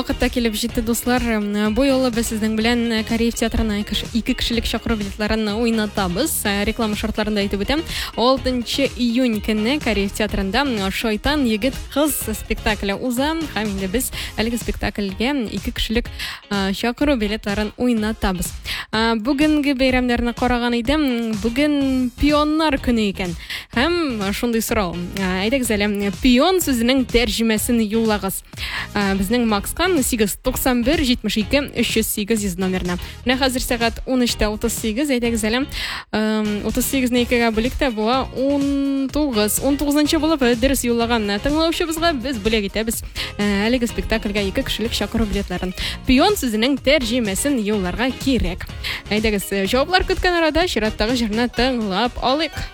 вакытта килеп җитте дуслар. Бу юлы без сезнең белән Кореев театрына 2 кешелек чакыру билетларын уйнатабыз. Реклама шартларында әйтеп үтәм. 6 июнь көнне Кореев театрында Шайтан егет кыз спектакле уза. Һәм инде без әлеге спектакльгә 2 кешелек чакыру билетларын уйнатабыз. Бүгенге бәйрәмнәрне караган идем. Бүген пионнар көне икән. Һәм шундый сорау. Әйдәгез әле пион сүзенең тәрҗемәсен юллагыз. Безнең Макскан 891 72 308 номерына. Менә хәзер сәгать 13:38. Әйдәгез әле 38-не 2-гә бүлектә була 19 булып дөрес юллаган тыңлаучыбызга без бүләк итәбез. Әлеге спектакльгә 2 кешелек чакыру билетларын. Пион сүзенең тәрҗемәсен юлларга кирәк. Әйдәгез, җаваплар көткән арада чираттагы җырны тыңлап алыйк.